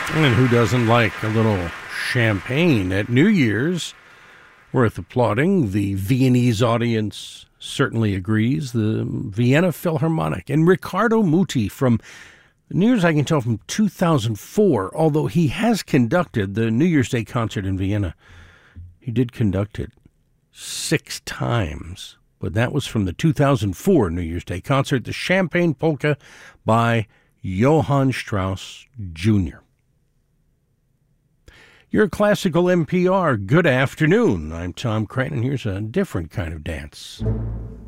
And who doesn't like a little champagne at New Year's? Worth applauding. The Viennese audience certainly agrees. The Vienna Philharmonic. And Riccardo Muti from New Year's, I can tell, from 2004, although he has conducted the New Year's Day concert in Vienna. He did conduct it 6 times, but that was from the 2004 New Year's Day concert, the Champagne Polka by Johann Strauss Jr. Your Classical NPR, good afternoon. I'm Tom Creighton. Here's a different kind of dance.